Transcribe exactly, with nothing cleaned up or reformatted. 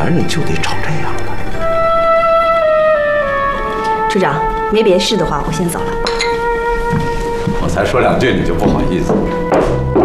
男人就得找这样的。 处长，没别的事的话，我先走了。 我才说两句你就不好意思。